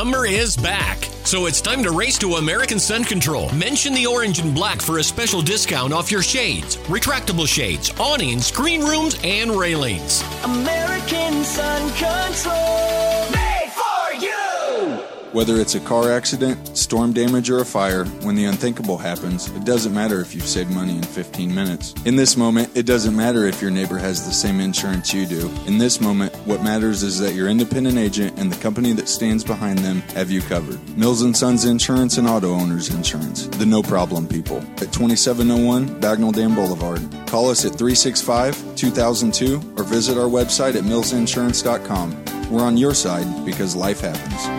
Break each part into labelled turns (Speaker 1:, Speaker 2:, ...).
Speaker 1: Summer is back, so it's time to race to American Sun Control. Mention the orange and black for a special discount off your shades, retractable shades, awnings, screen rooms, and railings.
Speaker 2: American Sun Control, made for you!
Speaker 3: Whether it's a car accident, storm damage, or a fire, when the unthinkable happens, it doesn't matter if you've saved money in 15 minutes. In this moment, it doesn't matter if your neighbor has the same insurance you do. In this moment, what matters is that your independent agent and the company that stands behind them have you covered. Mills & Sons Insurance and Auto Owners Insurance, the no-problem people, at 2701 Bagnell Dam Boulevard. Call us at 365-2002 or visit our website at millsinsurance.com. We're on your side because life happens.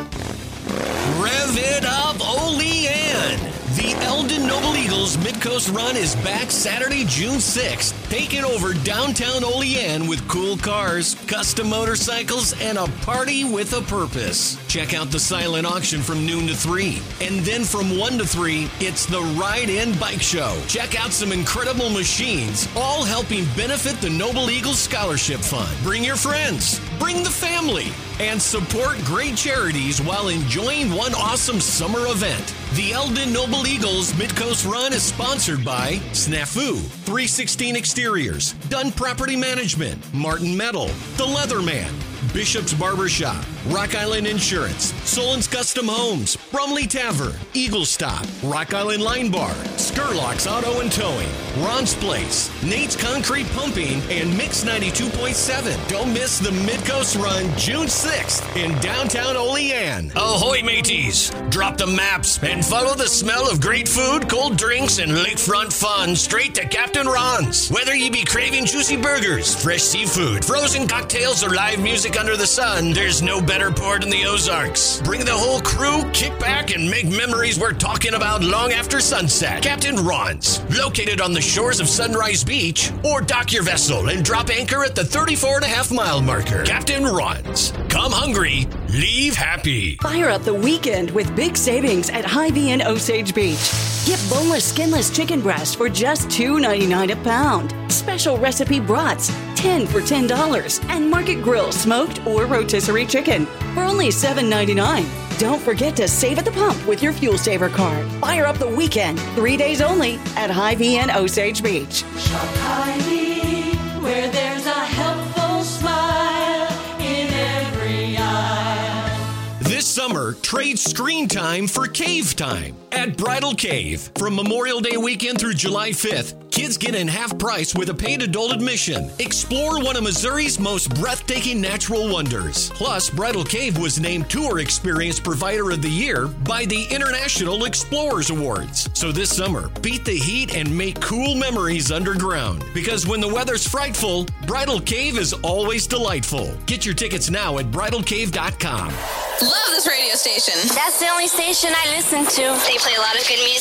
Speaker 1: Rev it up, Olean! The Eldon Noble Eagles Midcoast Run is back Saturday, June 6th, taking over downtown Olean with cool cars, custom motorcycles, and a party with a purpose. Check out the silent auction from noon to 3. And then from 1 to 3, it's the Ride-In Bike Show. Check out some incredible machines, all helping benefit the Noble Eagles Scholarship Fund. Bring your friends, bring the family, and support great charities while enjoying one awesome summer event. The Eldon Noble Eagles Midcoast Run is sponsored by Snafu, 316 Exteriors, Dunn Property Management, Martin Metal, The Leatherman, Bishop's Barbershop, Rock Island Insurance, Solon's Custom Homes, Brumley Tavern, Eagle Stop, Rock Island Line Bar, Skurlock's Auto and Towing, Ron's Place, Nate's Concrete Pumping, and Mix 92.7. Don't miss the Midcoast Run June 6th in downtown Olean. Ahoy, mateys! Drop the maps and follow the smell of great food, cold drinks, and lakefront fun straight to Captain Ron's. Whether you be craving juicy burgers, fresh seafood, frozen cocktails, or live music under the sun, there's no better port in the Ozarks. Bring the whole crew, kick back, and make memories we're talking about long after sunset. Captain Ron's, located on the shores of Sunrise Beach, or dock your vessel and drop anchor at the 34.5-mile marker. Captain Ron's. Come hungry, leave happy.
Speaker 4: Fire up the weekend with big savings at Hy-Vee in Osage Beach. Get boneless, skinless chicken breast for just $2.99 a pound. Special recipe brats, 10 for $10. And Market Grill smoked or rotisserie chicken for only $7.99. Don't forget to save at the pump with your Fuel Saver card. Fire up the weekend, 3 days only at Hy-Vee in Osage Beach.
Speaker 5: Shop Hy-Vee, where there's a helpful smile in every aisle.
Speaker 1: This summer, trade screen time for cave time at Bridal Cave. From Memorial Day weekend through July 5th, kids get in half price with a paid adult admission. Explore one of Missouri's most breathtaking natural wonders. Plus, Bridal Cave was named Tour Experience Provider of the Year by the International Explorers Awards. So this summer, beat the heat and make cool memories underground. Because when the weather's frightful, Bridal Cave is always delightful. Get your tickets now at bridalcave.com.
Speaker 6: Love this radio station.
Speaker 7: That's the only station I listen to.
Speaker 6: They play a lot of good music.